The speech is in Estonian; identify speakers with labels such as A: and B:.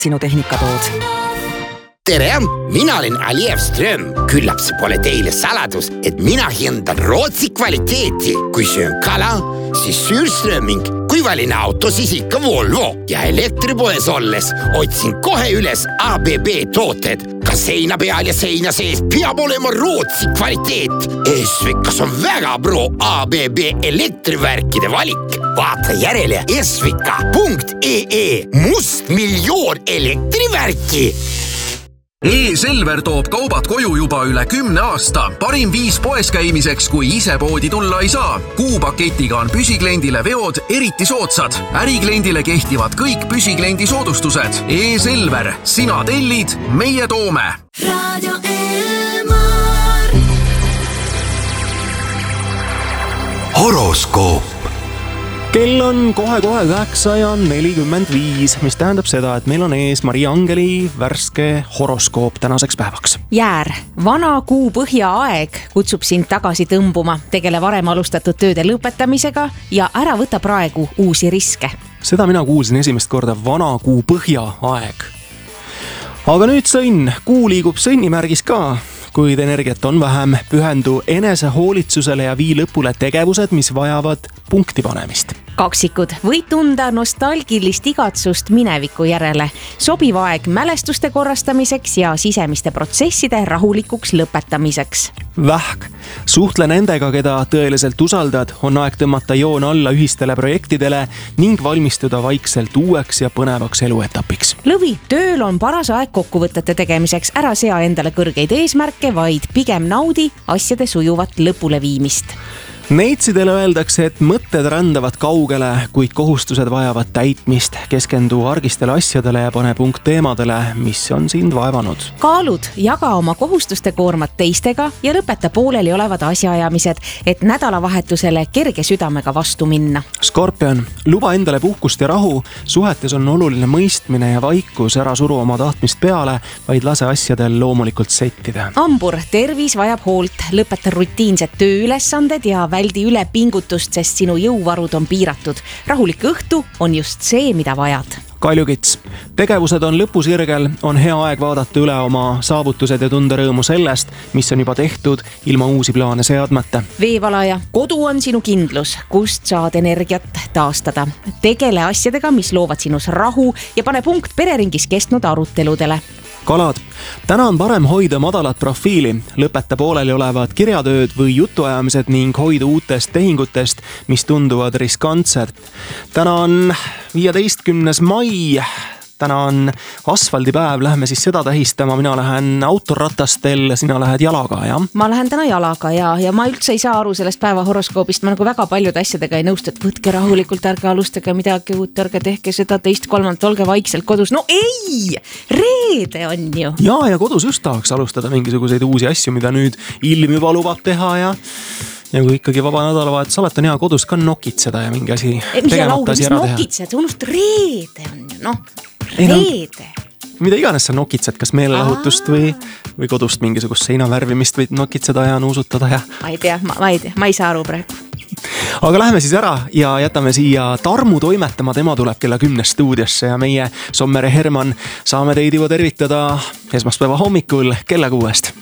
A: sinu tehnikatood.
B: Tere, mina olen Alijev Ström. Küllap see pole teile saladus, et mina hindan Rootsi kvaliteeti. Kui söön kala, siis Sürströming. Kui valin auto, siis ikka Volvo. Ja elektripoes olles otsin kohe üles ABB tooted. Ka seina peal ja seina sees peab olema Rootsi kvaliteet. Esvikas on väga pro ABB elektrivärkide valik. Vaata järele esvika.ee. Must miljoon elektrivärki.
C: E-Selver toob kaubad koju juba üle 10 aasta. Parim viis poes käimiseks, kui ise poodi tulla ei saa. Kuupaketiga on püsikliendile veod eriti soodsad. Ärikliendile kehtivad kõik püsikliendi soodustused. E-Selver, sina tellid, meie toome.
D: Radio Elmar.
E: Horoskoop.
F: Kell on kohe-kohe 9:45, mis tähendab seda, et meil on ees Maria Angeli värske horoskoop tänaseks päevaks.
G: Jäär, vana kuu põhjaaeg kutsub sind tagasi tõmbuma, tegele varem alustatud tööde lõpetamisega ja ära võta praegu uusi riske.
F: Seda mina kuulsin esimest korda, vana kuu põhjaaeg. Aga nüüd sõnn, kuu liigub sõnnimärgis ka. Kuid energiat on vähem, pühendu enesehoolitsusele ja vii lõpule tegevused, mis vajavad punkti panemist.
G: Kaksikud, võid tunda nostalgilist igatsust mineviku järele. Sobiv aeg mälestuste korrastamiseks ja sisemiste protsesside rahulikuks lõpetamiseks.
F: Vähk, suhtle nendega, keda tõeliselt usaldad, on aeg tõmmata joon alla ühistele projektidele ning valmistuda vaikselt uueks ja põnevaks eluetapiks.
G: Lõvi, tööl on paras aeg kokkuvõtete tegemiseks. Ära sea endale kõrgeid eesmärke, vaid pigem naudi asjade sujuvat lõpuleviimist.
F: Neitsidele öeldakse, et mõtted rändavad kaugele, kuid kohustused vajavad täitmist. Keskendu argistele asjadele ja pane punkt teemadele, mis on sind vaevanud.
G: Kaalud, jaga oma kohustuste koormat teistega ja lõpeta pooleli olevad asjaajamised, et nädalavahetusele kerge südamega vastu minna.
F: Skorpion, luba endale puhkust ja rahu. Suhetes on oluline mõistmine ja vaikus, ära suru oma tahtmist peale, vaid lase asjadel loomulikult settida.
G: Ambur, tervis vajab hoolt, lõpeta rutiinsed tööülesanded ja väldi üle pingutust, sest sinu jõuvarud on piiratud. Rahulik õhtu on just see, mida vajad.
F: Kaljukits, tegevused on lõpusirgel, on hea aeg vaadata üle oma saavutused ja tunda rõõmu sellest, mis on juba tehtud, ilma uusi plaane seadmata.
G: Veevalaja, kodu on sinu kindlus, kust saad energiat taastada. Tegele asjadega, mis loovad sinus rahu ja pane punkt pereringis kestnud aruteludele.
F: Kalad, täna on parem hoida madalat profiili, lõpeta pooleli olevad kirjatööd või jutuajamised ning hoida uutest tehingutest, mis tunduvad riskantsed. Täna on 15. mai, täna on asfaldipäev, lähme siis seda tähistama, mina lähen autoratastel, sina lähed jalaga, jah?
G: Ma lähen täna jalaga ja ma üldse ei saa aru sellest päeva horoskoobist, ma nagu väga paljude asjadega ei nõustu, et võtke rahulikult, ärge alustage midagi uut, ärge tehke seda teist, kolmandat, olge vaikselt kodus. No ei, reede on ju.
F: Ja kodus just tahaks alustada mingisuguseid uusi asju, mida nüüd ilm juba lubab teha ja kui ikkagi vaba nädalavahetus alati on hea kodus ka nokitseda ja mingi asi tegemata asi ära teha.
G: Nokitsed, unust reede on ju, noh, reede.
F: Mida iganes sa nokitsed, kas meelelahutust või kodust mingisugust seinavärvimist võid nokitseda ja nuusutada ja... Ma
G: ei saa aru praegu.
F: Aga läheme siis ära ja jätame siia Tarmu toimetama, tema tuleb kella 10 stuudiosse ja meie Sommere Herman saame teid juba tervitada esmaspäeva hommikul kella 6.